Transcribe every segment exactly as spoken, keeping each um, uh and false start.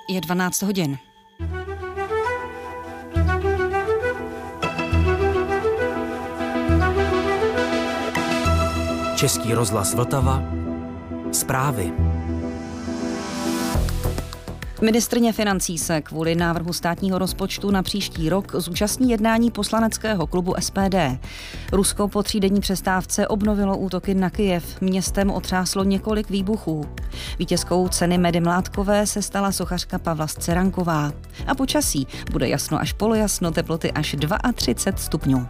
Je dvanáct hodin. Český rozhlas Vltava. Zprávy. Ministryně financí se kvůli návrhu státního rozpočtu na příští rok zúčastní jednání poslaneckého klubu S P D. Rusko po třídenní přestávce obnovilo útoky na Kyjev. Městem otřáslo několik výbuchů. Vítězkou ceny Medy Mládkové se stala sochařka Pavla Sceranková. A počasí bude jasno až polojasno, teploty až třicet dva stupňů.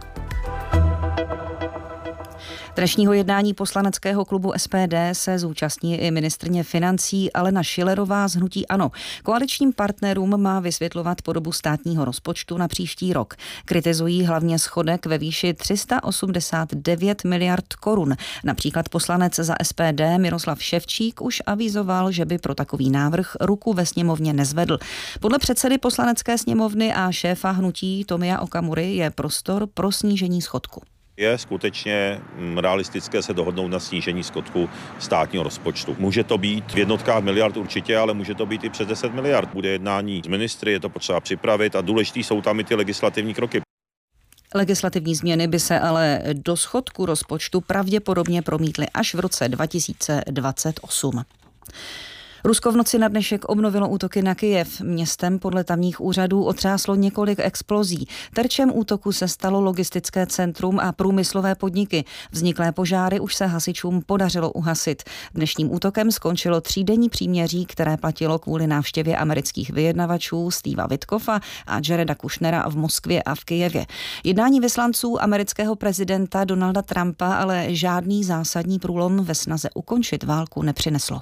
Dnešního jednání poslaneckého klubu S P D se zúčastní i ministryně financí Alena Schillerová z hnutí ANO. Koaličním partnerům má vysvětlovat podobu státního rozpočtu na příští rok. Kritizují hlavně schodek ve výši tři sta osmdesát devět miliard korun. Například poslanec za S P D Miroslav Ševčík už avizoval, že by pro takový návrh ruku ve sněmovně nezvedl. Podle předsedy poslanecké sněmovny a šéfa hnutí Tomia Okamury je prostor pro snížení schodku. Je skutečně realistické se dohodnout na snížení schodku státního rozpočtu. Může to být v jednotkách miliard určitě, ale může to být i přes deset miliard. Bude jednání s ministry, je to potřeba připravit a důležitý jsou tam i ty legislativní kroky. Legislativní změny by se ale do schodku rozpočtu pravděpodobně promítly až v roce dva tisíce dvacet osm. Rusko v noci na dnešek obnovilo útoky na Kyjev. Městem podle tamních úřadů otřáslo několik explozí. Terčem útoku se stalo logistické centrum a průmyslové podniky. Vzniklé požáry už se hasičům podařilo uhasit. Dnešním útokem skončilo třídenní příměří, které platilo kvůli návštěvě amerických vyjednavačů Steva Witkoffa a Jareda Kushnera v Moskvě a v Kyjevě. Jednání vyslanců amerického prezidenta Donalda Trumpa ale žádný zásadní průlom ve snaze ukončit válku nepřineslo.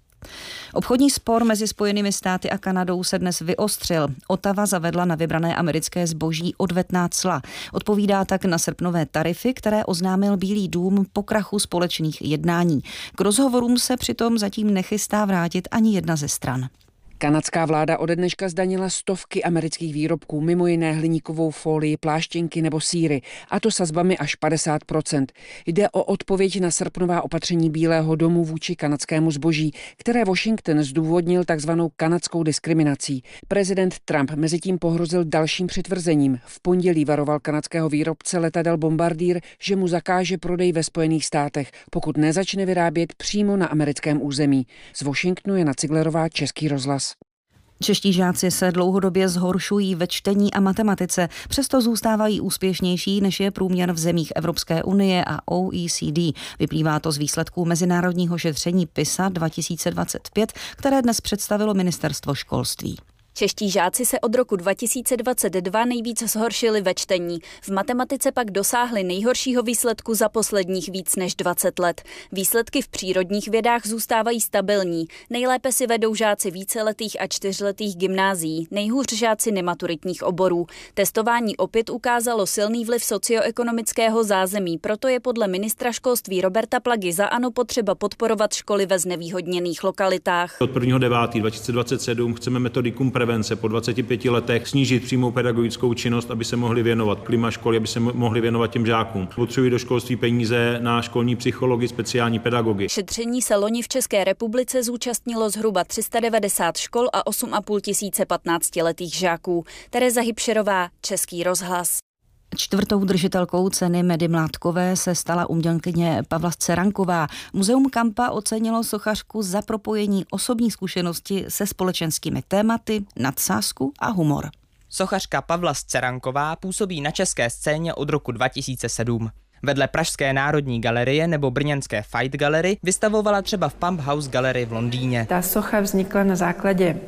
Obchodní spor mezi Spojenými státy a Kanadou se dnes vyostřil. Ottawa zavedla na vybrané americké zboží odvetná cla. Odpovídá tak na srpnové tarify, které oznámil Bílý dům po krachu společných jednání. K rozhovorům se přitom zatím nechystá vrátit ani jedna ze stran. Kanadská vláda ode dneška zdanila stovky amerických výrobků, mimo jiné hliníkovou folii, pláštěnky nebo sýry, a to sazbami až padesát procent. Jde o odpověď na srpnová opatření Bílého domu vůči kanadskému zboží, které Washington zdůvodnil takzvanou kanadskou diskriminací. Prezident Trump mezitím pohrozil dalším přitvrzením. V pondělí varoval kanadského výrobce letadel Bombardier, že mu zakáže prodej ve Spojených státech, pokud nezačne vyrábět přímo na americkém území. Z Washingtonu je Ciglerová, Český rozhlas. Čeští žáci se dlouhodobě zhoršují ve čtení a matematice, přesto zůstávají úspěšnější, než je průměr v zemích Evropské unie a O E C D. Vyplývá to z výsledků mezinárodního šetření PISA dva tisíce dvacet pět, které dnes představilo Ministerstvo školství. Čeští žáci se od roku dva tisíce dvacet dva nejvíce zhoršili ve čtení. V matematice pak dosáhli nejhoršího výsledku za posledních víc než dvacet let. Výsledky v přírodních vědách zůstávají stabilní. Nejlépe si vedou žáci víceletých a čtyřletých gymnázií, nejhůř žáci nematuritních oborů. Testování opět ukázalo silný vliv socioekonomického zázemí, proto je podle ministra školství Roberta Plagy za ANO potřeba podporovat školy ve znevýhodněných lokalitách. Od prvního devátého dva tisíce dvacet sedm chceme metodikum prevence po dvaceti pěti letech snížit přímou pedagogickou činnost, aby se mohli věnovat klima školy, aby se mohli věnovat těm žákům. Potřebují do školství peníze na školní psychologi, speciální pedagogy. Šetření se loni v České republice zúčastnilo zhruba tři sta devadesát škol a osm a půl tisíce patnáctiletých žáků. Tereza Hybšerová, Český rozhlas. Čtvrtou držitelkou ceny Medy Mládkové se stala umělkyně Pavla Sceranková. Muzeum Kampa ocenilo sochařku za propojení osobní zkušenosti se společenskými tématy, nadsázku a humor. Sochařka Pavla Sceranková působí na české scéně od roku dva tisíce sedm. Vedle Pražské národní galerie nebo brněnské Fight Gallery vystavovala třeba v Pump House Gallery v Londýně. Ta socha vznikla na základě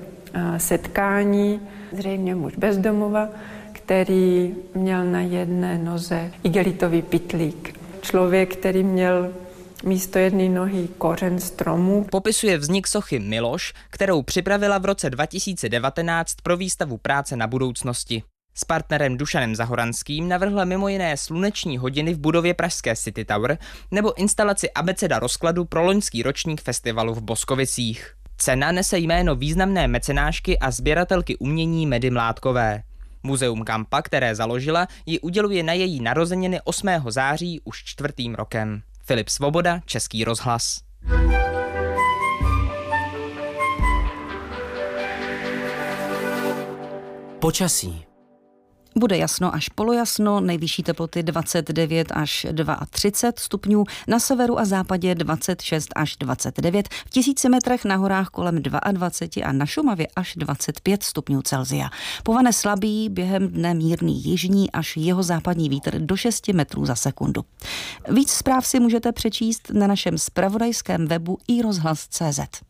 setkání, zřejmě muž bezdomova, který měl na jedné noze igelitový pytlík. Člověk, který měl místo jedné nohy kořen stromu. Popisuje vznik sochy Miloš, kterou připravila v roce dva tisíce devatenáct pro výstavu Práce na budoucnosti. S partnerem Dušanem Zahoranským navrhla mimo jiné sluneční hodiny v budově pražské City Tower nebo instalaci abeceda rozkladu pro loňský ročník festivalu v Boskovicích. Cena nese jméno významné mecenášky a sběratelky umění Medy Mládkové. Muzeum Kampa, které založila, ji uděluje na její narozeniny osmého září už čtvrtým rokem. Filip Svoboda, Český rozhlas. Počasí. Bude jasno až polojasno, nejvyšší teploty dvacet devět až třicet dva stupňů, na severu a západě dvacet šest až dvacet devět, v tisíci metrech na horách kolem dvacet dva a na Šumavě až dvacet pět stupňů Celsia. Povane slabý, během dne mírný jižní až jihozápadní vítr do šesti metrů za sekundu. Víc zpráv si můžete přečíst na našem zpravodajském webu i rozhlas tečka cé zet.